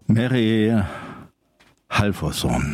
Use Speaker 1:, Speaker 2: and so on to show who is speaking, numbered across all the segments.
Speaker 1: Mary Halvorson.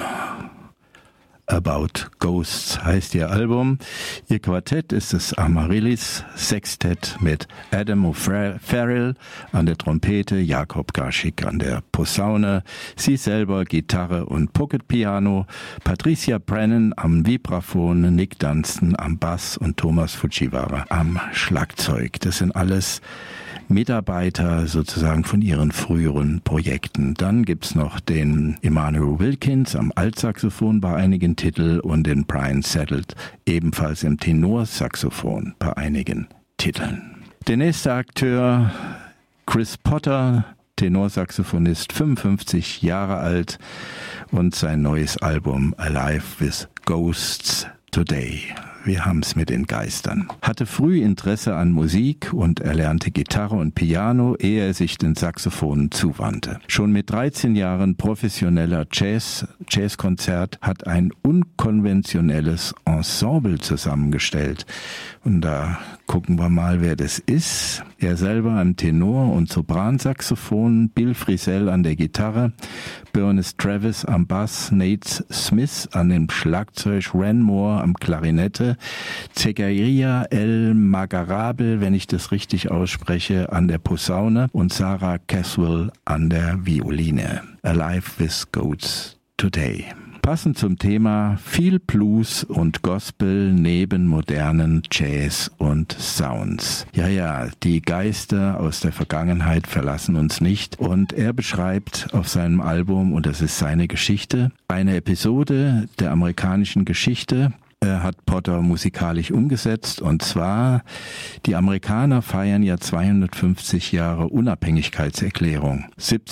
Speaker 1: About Ghosts heißt ihr Album. Ihr Quartett ist das Amaryllis Sextett mit Adam O'Farrell an der Trompete, Jakob Garschik an der Posaune, sie selber Gitarre und Pocket Piano, Patricia Brennan am Vibraphon, Nick Dunstan am Bass und Thomas Fujiwara am Schlagzeug. Das sind alles Mitarbeiter sozusagen von ihren früheren Projekten. Dann gibt's noch den Emmanuel Wilkins am Altsaxophon bei einigen Titeln und den Brian Settled ebenfalls im Tenorsaxophon bei einigen Titeln. Der nächste Akteur, Chris Potter, Tenorsaxophonist, 55 Jahre alt und sein neues Album Alive with Ghosts Today. Wir haben's mit den Geistern. Hatte früh Interesse an Musik und erlernte Gitarre und Piano, ehe er sich den Saxophonen zuwandte. Schon mit 13 Jahren professioneller Jazzkonzert, hat ein unkonventionelles Ensemble zusammengestellt. Und da gucken wir mal, wer das ist. Er selber am Tenor- und Sopransaxophon, Bill Frisell an der Gitarre, Bernice Travis am Bass, Nate Smith an dem Schlagzeug, Ren Moore am Klarinette, Zekaria El Magarabel, wenn ich das richtig ausspreche, an der Posaune und Sarah Caswell an der Violine. Alive with Ghosts Today. Passend zum Thema viel Blues und Gospel neben modernen Jazz und Sounds. Ja, die Geister aus der Vergangenheit verlassen uns nicht. Und er beschreibt auf seinem Album, und das ist seine Geschichte, eine Episode der amerikanischen Geschichte, hat Potter musikalisch umgesetzt, und zwar, die Amerikaner feiern ja 250 Jahre Unabhängigkeitserklärung,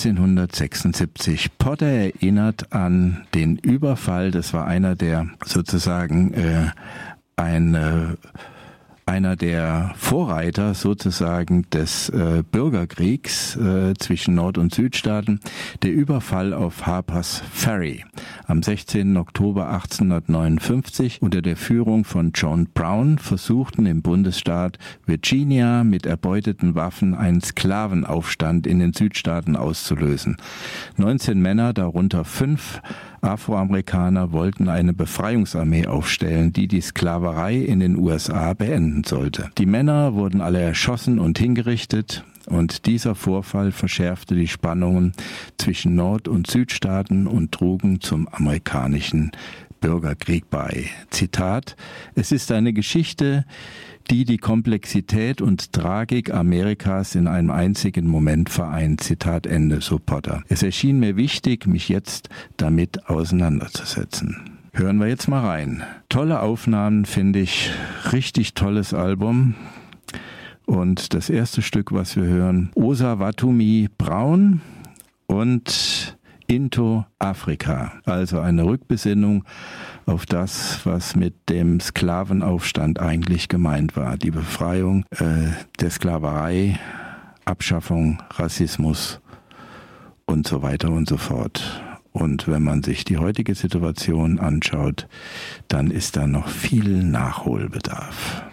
Speaker 1: 1776. Potter erinnert an den Überfall, das war einer der sozusagen einer der Vorreiter sozusagen des Bürgerkriegs zwischen Nord- und Südstaaten, der Überfall auf Harper's Ferry am 16. Oktober 1859 unter der Führung von John Brown versuchten im Bundesstaat Virginia mit erbeuteten Waffen einen Sklavenaufstand in den Südstaaten auszulösen. 19 Männer, darunter 5 Afroamerikaner, wollten eine Befreiungsarmee aufstellen, die die Sklaverei in den USA beenden sollte. Die Männer wurden alle erschossen und hingerichtet, und dieser Vorfall verschärfte die Spannungen zwischen Nord- und Südstaaten und trugen zum amerikanischen Bürgerkrieg bei. Zitat: Es ist eine Geschichte, die die Komplexität und Tragik Amerikas in einem einzigen Moment vereint. Zitat Ende, so Potter. Es erschien mir wichtig, mich jetzt damit auseinanderzusetzen. Hören wir jetzt mal rein. Tolle Aufnahmen, finde ich. Richtig tolles Album. Und das erste Stück, was wir hören, Osa Watumi Brown und Into Africa, also eine Rückbesinnung auf das, was mit dem Sklavenaufstand eigentlich gemeint war. Die Befreiung der Sklaverei, Abschaffung, Rassismus und so weiter und so fort. Und wenn man sich die heutige Situation anschaut, dann ist da noch viel Nachholbedarf.